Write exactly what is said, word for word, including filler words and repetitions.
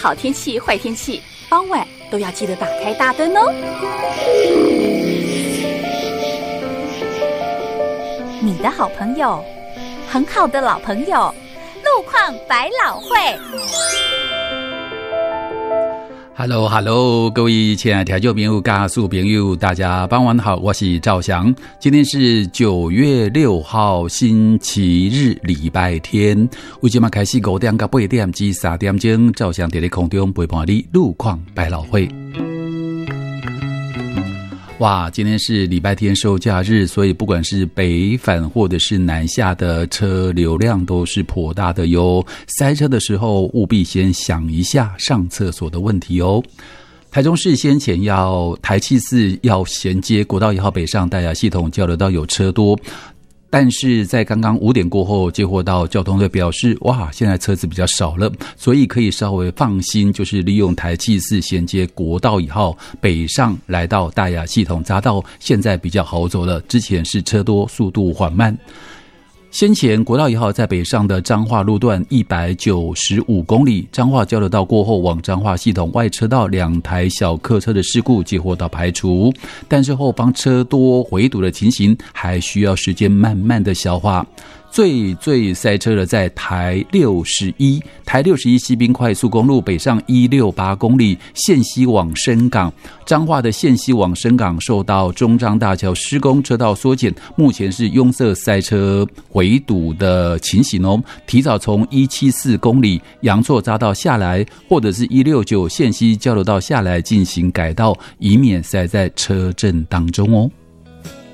好天气、坏天气，傍晚都要记得打开大灯哦。你的好朋友，很好的老朋友，路况百老汇。 Hello Hello， 各位亲爱的听众朋友、家属朋友，大家傍晚好，我是赵翔。今天是九月六号，星期日，礼拜天。为今嘛开始五点到八点至三点钟，赵翔在空中陪伴你路况百老汇。哇，今天是礼拜天收假日，所以不管是北返或者是南下的车流量都是颇大的哟。塞车的时候务必先想一下上厕所的问题哦。台中市先前要台七四要衔接国道一号北上大雅系统交流道有车多，但是在刚刚五点过后接获到交通队表示，哇，现在车子比较少了，所以可以稍微放心，就是利用台七四衔接国道一号北上来到大雅系统匝道，现在比较好走了，之前是车多速度缓慢。先前国道一号在北上的彰化路段一百九十五公里，彰化交流道过后往彰化系统外车道两台小客车的事故接获到排除，但是后方车多回堵的情形还需要时间慢慢的消化。最最塞车的在台六十一，台六十一西滨快速公路北上一百六十八公里，线西往深港，彰化的线西往深港受到中彰大桥施工，车道缩减，目前是拥塞塞车回堵的情形哦。提早从一百七十四公里阳错匝道下来，或者是一百六十九线西交流道下来进行改道，以免塞在车阵当中哦。